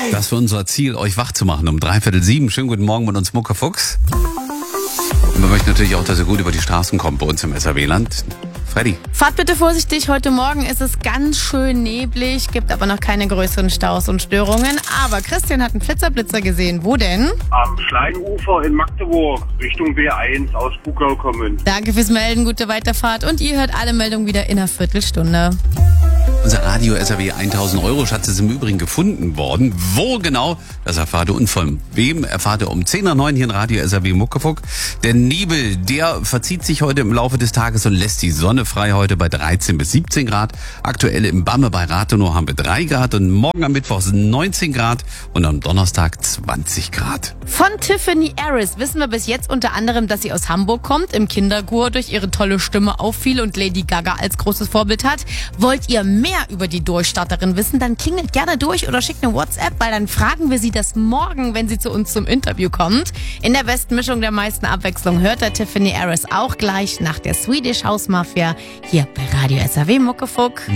Das ist unser Ziel, euch wach zu machen um 6:45. Schönen guten Morgen mit uns, Muckefuchs. Und wir möchten natürlich auch, dass ihr gut über die Straßen kommt bei uns im SAW-Land. Freddy. Fahrt bitte vorsichtig, heute Morgen ist es ganz schön neblig, gibt aber noch keine größeren Staus und Störungen. Aber Christian hat einen Flitzer gesehen. Wo denn? Am Schleinufer in Magdeburg, Richtung B1 aus Bugau kommen. Danke fürs Melden, gute Weiterfahrt und ihr hört alle Meldungen wieder in einer Viertelstunde. Unser Radio SAW 1000 € Schatz ist im Übrigen gefunden worden. Wo genau? Das erfahrt ihr und von wem erfahrt ihr um 10:09 hier in Radio SAW Muckefuck. Der Nebel, der verzieht sich heute im Laufe des Tages und lässt die Sonne frei heute bei 13 bis 17 Grad. Aktuell im Bamme bei Rathenow haben wir 3 Grad und morgen am Mittwoch sind 19 Grad und am Donnerstag 20 Grad. Von Tiffany Harris wissen wir bis jetzt unter anderem, dass sie aus Hamburg kommt, im Kinderchor durch ihre tolle Stimme auffiel und Lady Gaga als großes Vorbild hat. Wollt ihr mehr über die Durchstarterin wissen, dann klingelt gerne durch oder schickt eine WhatsApp, weil dann fragen wir sie das morgen, wenn sie zu uns zum Interview kommt. In der besten Mischung der meisten Abwechslung hört der Tiffany Harris auch gleich nach der Swedish House Mafia hier bei Radio SAW Muckefuck.